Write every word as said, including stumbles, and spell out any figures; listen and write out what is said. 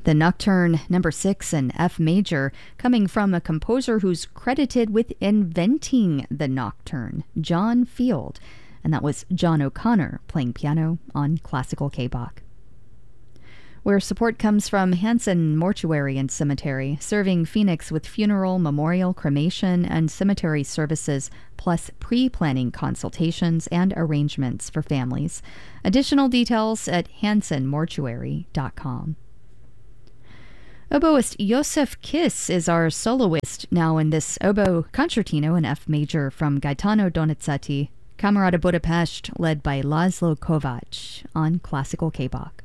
The Nocturne number six in F major, coming from a composer who's credited with inventing the Nocturne, John Field. And that was John O'Connor playing piano on Classical K-Bach. Where support comes from Hanson Mortuary and Cemetery, serving Phoenix with funeral, memorial, cremation, and cemetery services, plus pre-planning consultations and arrangements for families. Additional details at hanson mortuary dot com. Oboist Josef Kiss is our soloist now in this oboe concertino in F major from Gaetano Donizetti, Camerata Budapest, led by Laszlo Kovács on Classical K-Bach.